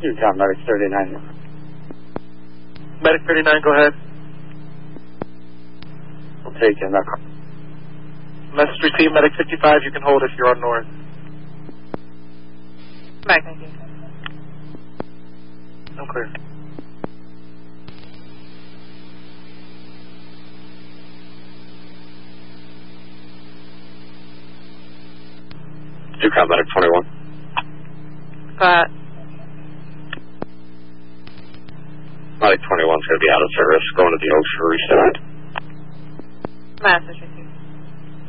UConn, Medic 39. Medic 39, go ahead. We'll take in that. Message received, Medic 55, you can hold if you're on north. Medic 19. I'm clear. UConn, Medic 21. Go ahead. Medic 21's going to be out of service, going to the Oaks for reset. Message received.